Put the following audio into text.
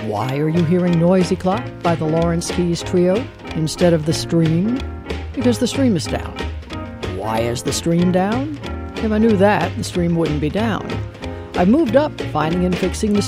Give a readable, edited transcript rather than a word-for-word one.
Why are you hearing Noisy Clock by the Lawrence Keys Trio instead of The Stream? Because the stream is down. Why is the stream down? If I knew that, the stream wouldn't be down. I've moved up finding and fixing the